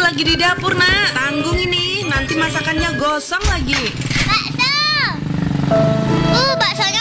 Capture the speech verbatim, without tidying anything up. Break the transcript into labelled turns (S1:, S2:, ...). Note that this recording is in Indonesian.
S1: lagi di dapur, Nak. Tanggung ini, nanti masakannya gosong lagi.